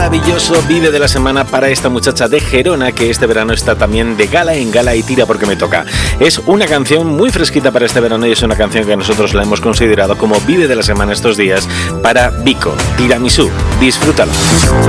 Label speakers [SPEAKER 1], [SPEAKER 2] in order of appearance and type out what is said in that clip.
[SPEAKER 1] maravilloso Vive de la Semana para esta muchacha de Gerona que este verano está también de gala en gala y tira porque me toca. Es una canción muy fresquita para este verano y es una canción que nosotros la hemos considerado como Vive de la Semana estos días para Vico, Tiramisú. Disfrútalo.